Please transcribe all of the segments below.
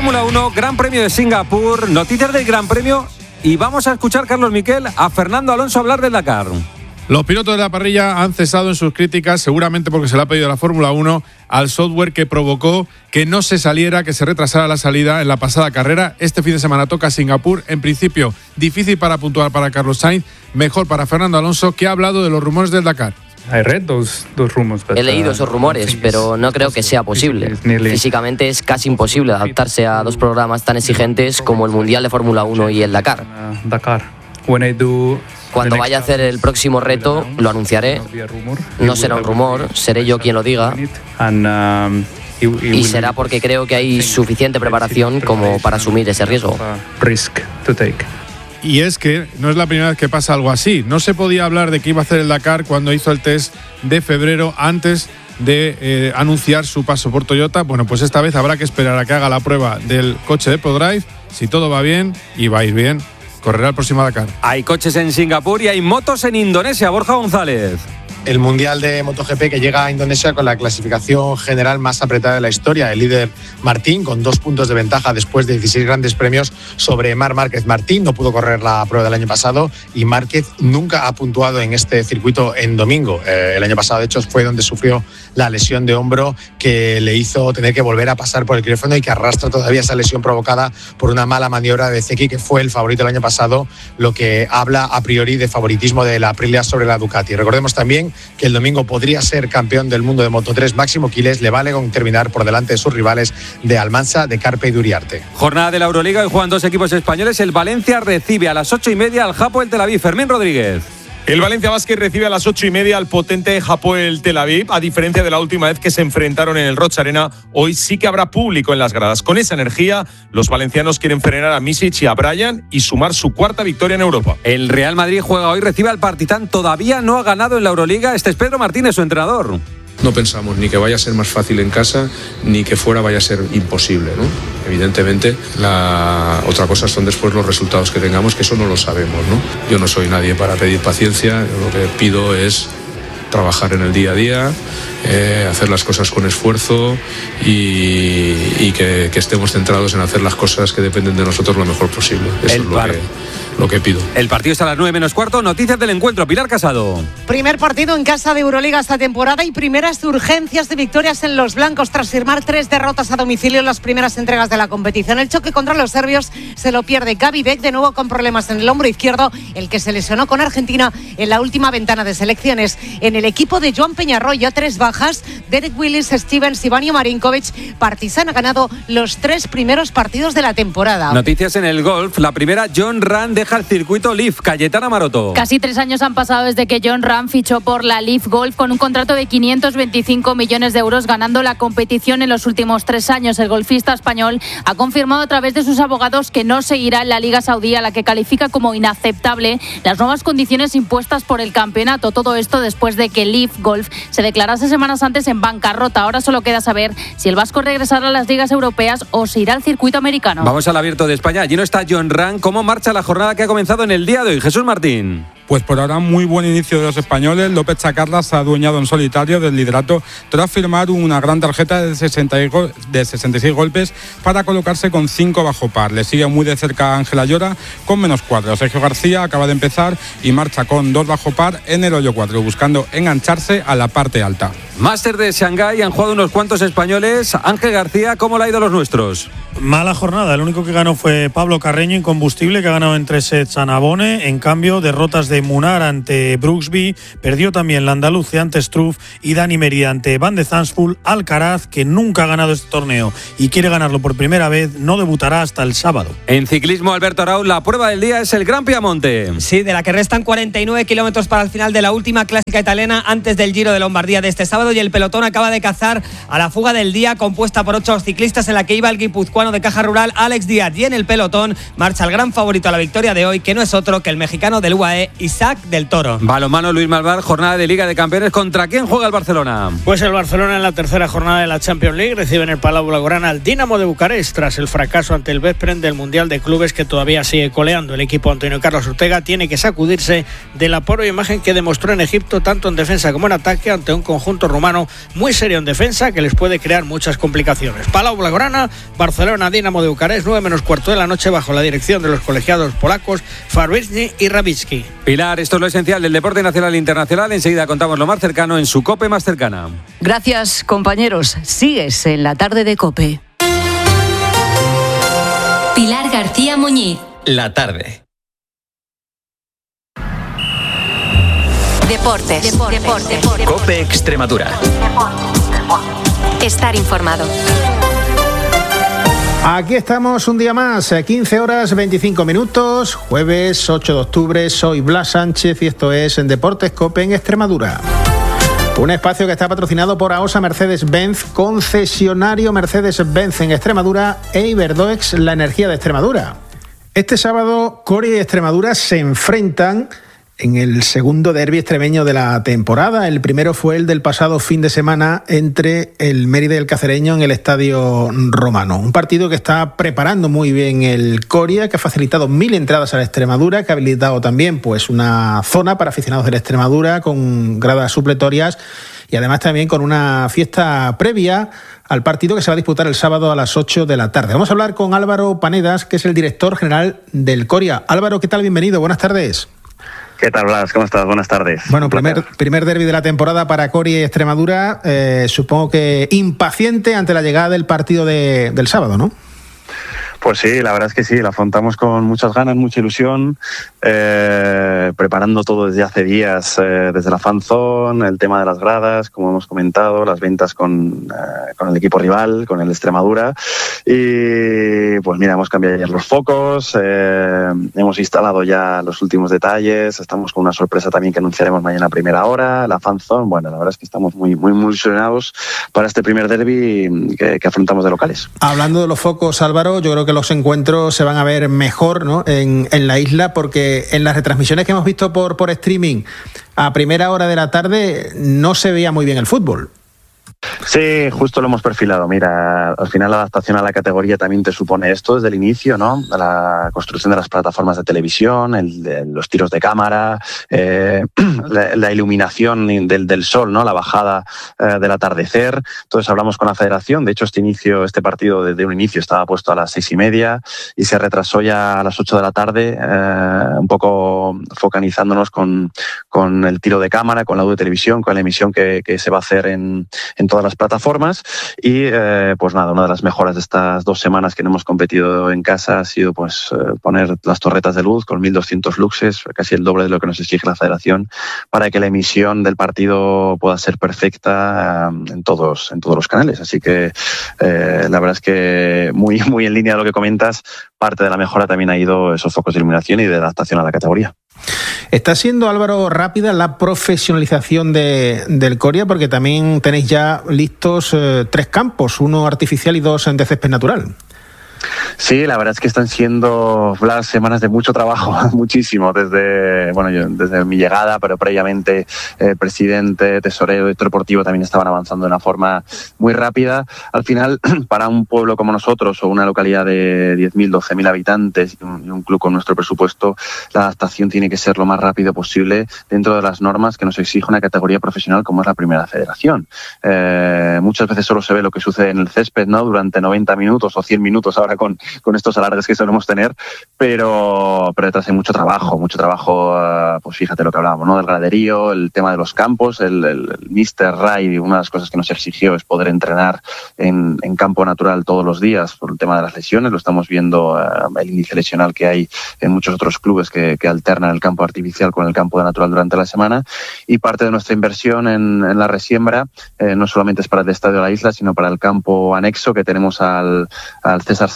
Fórmula 1, Gran Premio de Singapur, noticias del Gran Premio y vamos a escuchar, Carlos Miquel, a Fernando Alonso hablar del Dakar. Los pilotos de la parrilla han cesado en sus críticas, seguramente porque se le ha pedido a la Fórmula 1 al software que provocó que no se saliera, que se retrasara la salida en la pasada carrera. Este fin de semana toca Singapur. En principio, difícil para puntuar para Carlos Sainz, mejor para Fernando Alonso, que ha hablado de los rumores del Dakar. He leído esos rumores, pero no creo que sea posible. Físicamente es casi imposible adaptarse a dos programas tan exigentes como el Mundial de Fórmula 1 y el Dakar. Cuando vaya a hacer el próximo reto, lo anunciaré. No será un rumor, seré yo quien lo diga. Y será porque creo que hay suficiente preparación como para asumir ese riesgo. Y es que no es la primera vez que pasa algo así. No se podía hablar de que iba a hacer el Dakar cuando hizo el test de febrero antes de anunciar su paso por Toyota. Bueno, pues esta vez habrá que esperar a que haga la prueba del coche de ProDrive. Si todo va bien, y va a ir bien, correrá el próximo Dakar. Hay coches en Singapur y hay motos en Indonesia. Borja González. El Mundial de MotoGP que llega a Indonesia con la clasificación general más apretada de la historia. El líder Martín con 2 puntos de ventaja después de 16 grandes premios sobre Marc Márquez. Martín no pudo correr la prueba del año pasado y Márquez nunca ha puntuado en este circuito en domingo. El año pasado, de hecho, fue donde sufrió la lesión de hombro que le hizo tener que volver a pasar por el quirófano y que arrastra todavía esa lesión provocada por una mala maniobra de Zeki, que fue el favorito el año pasado, lo que habla a priori de favoritismo de la Aprilia sobre la Ducati. Recordemos también que el domingo podría ser campeón del mundo de Moto3 Máximo Quiles. Le vale con terminar por delante de sus rivales de Almansa, de Carpe y Duriarte. Jornada de la Euroliga y juegan 2 equipos españoles. El Valencia recibe a las 8:30 al Hapoel Tel Aviv. Fermín Rodríguez. El Valencia Basket recibe a las 8:30 al potente Hapoel Tel Aviv. A diferencia de la última vez que se enfrentaron en el Roig Arena, hoy sí que habrá público en las gradas. Con esa energía, los valencianos quieren frenar a Misic y a Bryant y sumar su 4ª victoria en Europa. El Real Madrid juega hoy, recibe al Partizan. Todavía no ha ganado en la Euroliga. Este es Pedro Martínez, su entrenador. No pensamos ni que vaya a ser más fácil en casa, ni que fuera vaya a ser imposible, ¿no? Evidentemente, otra cosa son después los resultados que tengamos, que eso no lo sabemos, ¿no? Yo no soy nadie para pedir paciencia, yo lo que pido es trabajar en el día a día, hacer las cosas con esfuerzo y que estemos centrados en hacer las cosas que dependen de nosotros lo mejor posible. Eso es lo que pido. El partido está a las 9:45. Noticias del encuentro. Pilar Casado. Primer partido en casa de Euroliga esta temporada y primeras urgencias de victorias en los blancos tras firmar 3 derrotas a domicilio en las primeras entregas de la competición. El choque contra los serbios se lo pierde Gabi Beck, de nuevo con problemas en el hombro izquierdo, el que se lesionó con Argentina en la última ventana de selecciones. En el equipo de Joan Peñarroya, 3 bajas: Derek Willis, Stevens y Vanja Marinkovic. Partizan ha ganado los 3 primeros partidos de la temporada. Noticias en el golf. La primera, Jon Rahm deja el circuito Leaf. Cayetana Maroto. Casi 3 años han pasado desde que Jon Rahm fichó por la Leaf Golf con un contrato de 525 millones de euros, ganando la competición en los últimos 3 años. El golfista español ha confirmado a través de sus abogados que no seguirá en la Liga Saudí, a la que califica como inaceptable las nuevas condiciones impuestas por el campeonato. Todo esto después de que Leaf Golf se declarase semanas antes en bancarrota. Ahora solo queda saber si el vasco regresará a las ligas europeas o se irá al circuito americano. Vamos al Abierto de España. Allí no está Jon Rahm. ¿Cómo marcha la jornada que ha comenzado en el día de hoy? Jesús Martín. Pues por ahora muy buen inicio de los españoles. López Chacarra se ha adueñado en solitario del liderato tras firmar una gran tarjeta de 66 golpes para colocarse con 5 bajo par. Le sigue muy de cerca Ángela Llora con -4. Sergio García acaba de empezar y marcha con 2 bajo par en el hoyo 4, buscando engancharse a la parte alta. Máster de Shanghái, han jugado unos cuantos españoles. Ángel García, ¿cómo le ha ido a los nuestros? Mala jornada, el único que ganó fue Pablo Carreño, Incombustible, que ha ganado en 3 sets a Navone. En cambio, derrotas de Munar ante Brooksby, perdió también la Andaluce ante Struff y Dani Merida ante Van de Zandvoort. Alcaraz, que nunca ha ganado este torneo y quiere ganarlo por primera vez, no debutará hasta el sábado. En ciclismo, Alberto Arau, la prueba del día es el Gran Piamonte. Sí, de la que restan 49 kilómetros para el final de la última clásica italiana antes del Giro de Lombardía de este sábado, y el pelotón acaba de cazar a la fuga del día, compuesta por 8 ciclistas, en la que iba el guipuzcoano de Caja Rural Alex Díaz, y en el pelotón marcha el gran favorito a la victoria de hoy, que no es otro que el mexicano del UAE, Isaac del Toro. Balonmano, Luis Malvar, jornada de Liga de Campeones. ¿Contra quién juega el Barcelona? Pues el Barcelona en la tercera jornada de la Champions League recibe en el Palau Blaugrana al Dinamo de Bucarest tras el fracaso ante el Veszprém del Mundial de Clubes que todavía sigue coleando. El equipo Antonio Carlos Ortega tiene que sacudirse de la pobre imagen que demostró en Egipto tanto en defensa como en ataque ante un conjunto rumano muy serio en defensa que les puede crear muchas complicaciones. Palau Blaugrana, Barcelona, Dinamo de Bucarest, 9:15 de la noche bajo la dirección de los colegiados polacos Farbicki y Rabicki. Pilar, esto es lo esencial del deporte nacional e internacional. Enseguida contamos lo más cercano en su COPE más cercana. Gracias, compañeros. Sigues en la tarde de COPE. Pilar García Muñiz. La tarde. Deportes. COPE Extremadura. Estar informado. Aquí estamos un día más, 15 horas 25 minutos, jueves 8 de octubre, soy Blas Sánchez y esto es en Deportes COPE en Extremadura. Un espacio que está patrocinado por AOSA Mercedes-Benz, concesionario Mercedes-Benz en Extremadura e Iberdoex, la energía de Extremadura. Este sábado, Coria y Extremadura se enfrentan en el segundo derbi extremeño de la temporada. El primero fue el del pasado fin de semana entre el Mérida y el Cacereño en el Estadio Romano. Un partido que está preparando muy bien el Coria, que ha facilitado 1.000 entradas a la Extremadura, que ha habilitado también pues una zona para aficionados de la Extremadura con gradas supletorias y además también con una fiesta previa al partido que se va a disputar el sábado a las 8 de la tarde. Vamos a hablar con Álvaro Panedas, que es el director general del Coria. Álvaro, ¿qué tal? Bienvenido, buenas tardes. ¿Qué tal, Blas? ¿Cómo estás? Buenas tardes. Bueno, primer derbi de la temporada para Coria y Extremadura. Supongo que impaciente ante la llegada del partido del sábado, ¿no? Pues sí, la verdad es que sí, la afrontamos con muchas ganas, mucha ilusión, preparando todo desde hace días, desde la fan zone, el tema de las gradas, como hemos comentado, las ventas con el equipo rival, con el Extremadura. Y pues mira, hemos cambiado ya los focos, hemos instalado ya los últimos detalles, estamos con una sorpresa también que anunciaremos mañana a primera hora, la fan zone. Bueno, la verdad es que estamos muy ilusionados para este primer derbi que afrontamos de locales. Hablando de los focos, Álvaro, yo creo que los encuentros se van a ver mejor, ¿no? en la isla, porque en las retransmisiones que hemos visto por streaming a primera hora de la tarde no se veía muy bien el fútbol. Sí, justo lo hemos perfilado. Mira, al final la adaptación a la categoría también te supone esto desde el inicio, ¿no? La construcción de las plataformas de televisión, los tiros de cámara, la iluminación del sol, ¿no? La bajada del atardecer. Entonces hablamos con la federación. De hecho, este partido desde un inicio estaba puesto a las 6:30 y se retrasó ya a las 8 de la tarde, un poco focalizándonos con el tiro de cámara, con la audio de televisión, con la emisión que se va a hacer en todas las plataformas. Y pues nada, una de las mejoras de estas 2 semanas que no hemos competido en casa ha sido pues poner las torretas de luz con 1.200 luxes, casi el doble de lo que nos exige la federación, para que la emisión del partido pueda ser perfecta en todos los canales. Así que la verdad es que muy en línea de lo que comentas, parte de la mejora también ha ido esos focos de iluminación y de adaptación a la categoría. ¿Está siendo, Álvaro, rápida la profesionalización del Coria? Porque también tenéis ya listos 3 campos, 1 artificial y 2 de césped natural. Sí, la verdad es que están siendo las semanas de mucho trabajo, muchísimo, desde mi llegada, pero previamente presidente, tesorero, director deportivo también estaban avanzando de una forma muy rápida. Al final, para un pueblo como nosotros o una localidad de 10.000, 12.000 habitantes y un club con nuestro presupuesto, la adaptación tiene que ser lo más rápido posible dentro de las normas que nos exige una categoría profesional como es la Primera Federación. Muchas veces solo se ve lo que sucede en el césped, ¿no? Durante 90 minutos o 100 minutos ahora con estos alargues que solemos tener, pero detrás hay mucho trabajo, pues fíjate lo que hablábamos, ¿no? Del graderío, el tema de los campos, el Mr. Ray, una de las cosas que nos exigió es poder entrenar en campo natural todos los días por el tema de las lesiones. Lo estamos viendo, el índice lesional que hay en muchos otros clubes que alternan el campo artificial con el campo natural durante la semana, y parte de nuestra inversión en la resiembra no solamente es para el Estadio de la Isla, sino para el campo anexo que tenemos al César Sánchez,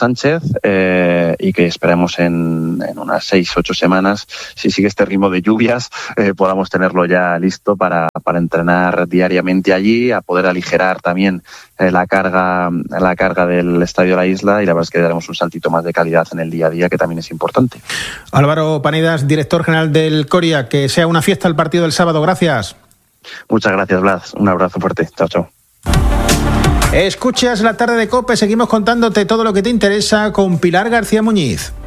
y que esperemos en unas 6-8 semanas, si sigue este ritmo de lluvias, podamos tenerlo ya listo para entrenar diariamente allí, a poder aligerar también la carga del Estadio de la Isla, y la verdad es que daremos un saltito más de calidad en el día a día, que también es importante. Álvaro Panedas, director general del Coria, que sea una fiesta el partido del sábado. Gracias. Muchas gracias, Blas. Un abrazo fuerte. Chao, chao. Escuchas La Tarde de COPE. Seguimos contándote todo lo que te interesa con Pilar García Muñiz.